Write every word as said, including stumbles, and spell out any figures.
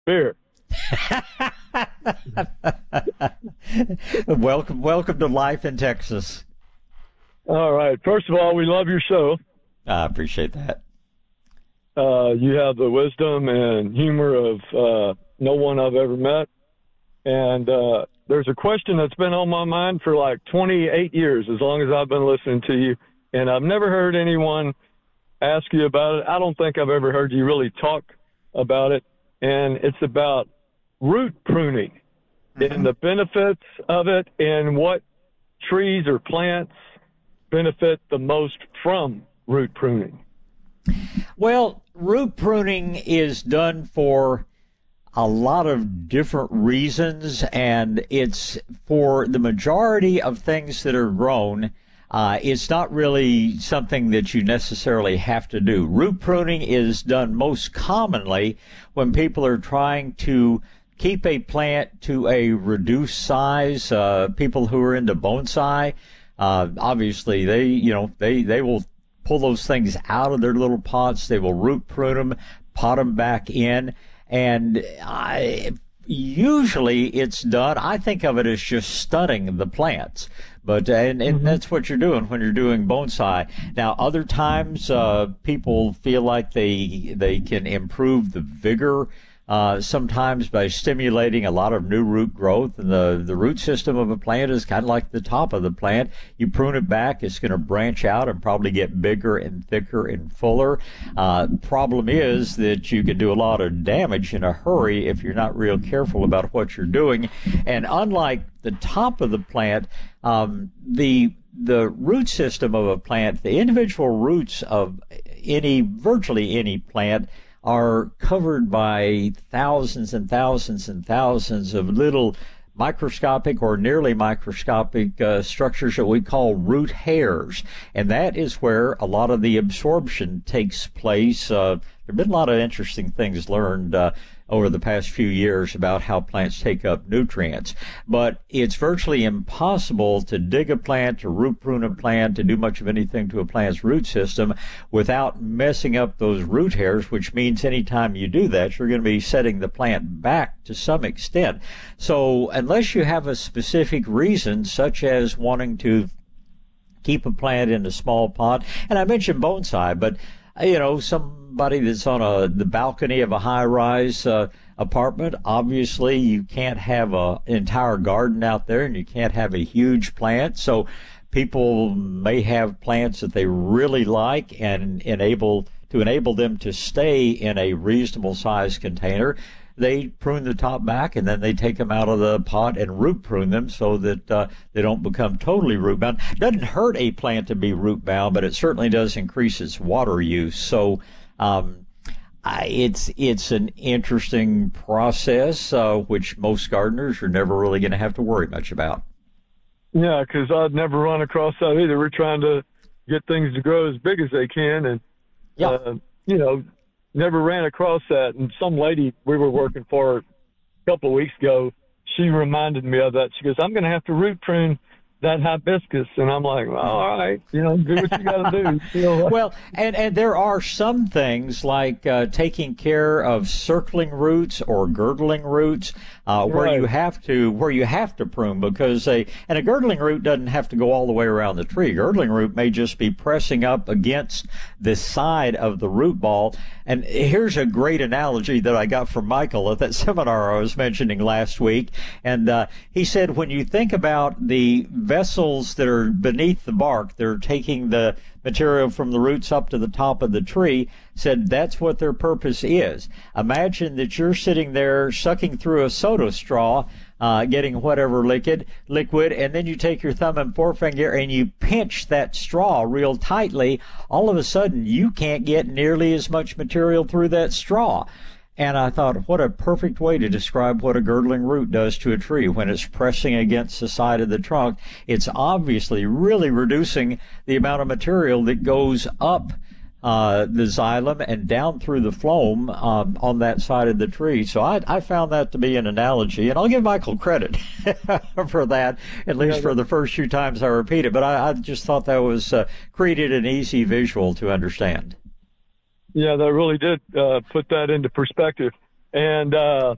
Beer. welcome, welcome to life in Texas. All right. First of all, we love your show. I appreciate that. Uh, you have the wisdom and humor of uh, no one I've ever met. And uh, there's a question that's been on my mind for like twenty-eight years, as long as I've been listening to you. And I've never heard anyone ask you about it. I don't think I've ever heard you really talk about it. And it's about root pruning mm-hmm. and the benefits of it, and what trees or plants benefit the most from root pruning. Well, root pruning is done for a lot of different reasons, and it's for the majority of things that are grown. Uh, it's not really something that you necessarily have to do. Root pruning is done most commonly when people are trying to keep a plant to a reduced size. Uh, people who are into bonsai, uh, obviously they, you know, they, they will pull those things out of their little pots. They will root prune them, pot them back in. And I, usually it's done, I think of it as just stunning the plants. But, and, and mm-hmm. that's what you're doing when you're doing bonsai. Now, other times, uh, people feel like they, they can improve the vigor, uh, sometimes by stimulating a lot of new root growth. And the, the root system of a plant is kind of like the top of the plant. You prune it back, it's going to branch out and probably get bigger and thicker and fuller. Uh, problem is that you can do a lot of damage in a hurry if you're not real careful about what you're doing. And unlike the top of the plant, um, the the root system of a plant, the individual roots of any, virtually any plant, are covered by thousands and thousands and thousands of little microscopic or nearly microscopic uh, structures that we call root hairs. And that is where a lot of the absorption takes place. Uh, there have been a lot of interesting things learned uh, over the past few years about how plants take up nutrients. But it's virtually impossible to dig a plant, to root prune a plant, to do much of anything to a plant's root system without messing up those root hairs, which means anytime you do that, you're going to be setting the plant back to some extent. So unless you have a specific reason, such as wanting to keep a plant in a small pot, and I mentioned bonsai, but you know, somebody that's on a the balcony of a high-rise uh, apartment, obviously you can't have a, an entire garden out there, and you can't have a huge plant. So people may have plants that they really like, and enable to enable them to stay in a reasonable size container, they prune the top back, and then they take them out of the pot and root prune them so that uh, they don't become totally root bound. It doesn't hurt a plant to be root bound, but it certainly does increase its water use. So um, I, it's it's an interesting process, uh, which most gardeners are never really going to have to worry much about. Yeah, because I'd never run across that either. We're trying to get things to grow as big as they can, and yeah. uh, you know. Never ran across that. And some lady we were working for a couple of weeks ago, she reminded me of that. She goes, I'm going to have to root prune that hibiscus. And I'm like, well, all right, you know, do what you got to do. You know, well, and, and there are some things like uh, taking care of circling roots or girdling roots uh, where right. you have to where you have to prune, because a and a girdling root doesn't have to go all the way around the tree. Girdling root may just be pressing up against the side of the root ball. And here's a great analogy that I got from Michael at that seminar I was mentioning last week. And uh, he said, when you think about the vessels that are beneath the bark, they're taking the material from the roots up to the top of the tree, said that's what their purpose is. Imagine that you're sitting there sucking through a soda straw, uh, getting whatever liquid, liquid, and then you take your thumb and forefinger and you pinch that straw real tightly. All of a sudden, you can't get nearly as much material through that straw. And I thought, what a perfect way to describe what a girdling root does to a tree when it's pressing against the side of the trunk. It's obviously really reducing the amount of material that goes up uh, the xylem and down through the phloem um, on that side of the tree. So I, I found that to be an analogy, and I'll give Michael credit for that, at least yeah, for the first few times I repeat it. But I, I just thought that was uh, created an easy visual to understand. Yeah, that really did uh, put that into perspective. And uh,